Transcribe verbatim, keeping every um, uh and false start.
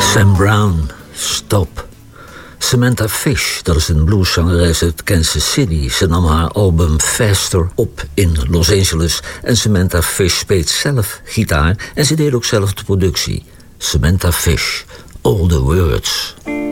Sam Brown, Stop. Samantha Fish, dat is een blueszangeres uit Kansas City. Ze nam haar album Faster op in Los Angeles. En Samantha Fish speelt zelf gitaar en ze deed ook zelf de productie. Samantha Fish, All the Words.